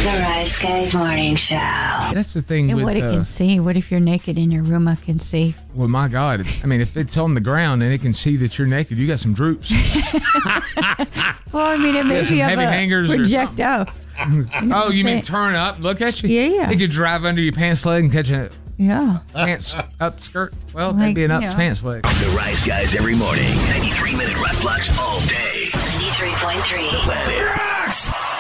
The Rise Guys Morning Show. That's the thing And with what it can see. What if you're naked in your room? I can see. Well, my God. I mean, if it's on the ground and it can see that you're naked, you got some droops. Well, I mean, it may some be heavy hangers or project out. Oh, you mean turn up? Look at you? Yeah. You could drive under your pants leg and catch a pants up skirt. Well, that'd be an up pants leg. The Rise Guys every morning. 93-minute rap blocks all day. 93.3. The Planet Rocks.